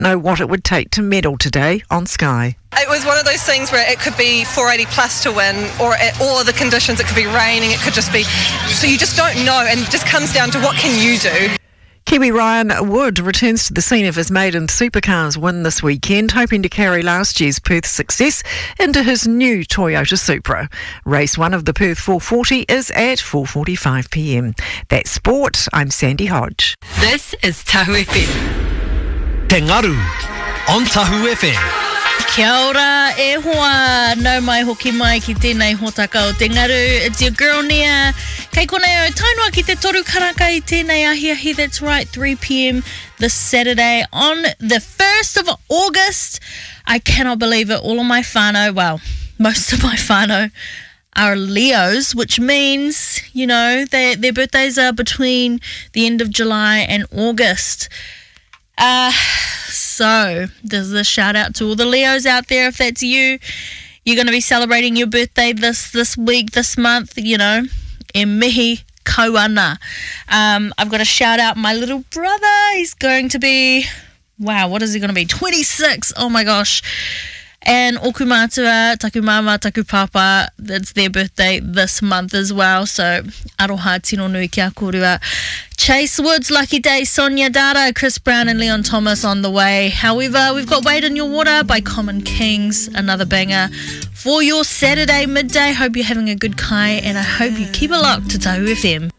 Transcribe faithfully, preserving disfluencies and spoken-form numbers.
know what it would take to medal today on Sky. It was one of those things where it could be four eighty plus to win, or or the conditions, it could be raining, it could just be, so you just don't know, and it just comes down to what can you do. Kiwi Ryan Wood returns to the scene of his maiden supercars win this weekend, hoping to carry last year's Perth success into his new Toyota Supra. Race one of the Perth four forty is at four forty-five p m. That's sport. I'm Sandy Hodge. This is Tahu F M. Te Ngaru on Tahu F M. Kia ora e hoa, no mai hoki mai ki tēnei hotaka o Te Ngaru. It's your girl Nia. Kei konei o tainua ki te toru karaka i tēnei ahi ahi. That's right, three p m this Saturday on the first of August. I cannot believe it. All of my whānau, well, most of my whānau are Leos, which means, you know, they, their birthdays are between the end of July and August. Uh, so there's a shout out to all the Leos out there. If that's you, you're going to be celebrating your birthday this this week, this month, you know, e mihi kauana. Um, I've got to shout out my little brother. He's going to be, wow, what is he going to be? twenty-six. Oh my gosh. And oku mātua, taku mama, taku papa, it's their birthday this month as well. So, aroha tino nui kia korua. Chase Woods, Lucky Day, Sonia Dara, Chris Brown and Leon Thomas on the way. However, we've got Wade in Your Water by Common Kings, another banger for your Saturday midday. Hope you're having a good kai, and I hope you keep it locked to Tahu F M.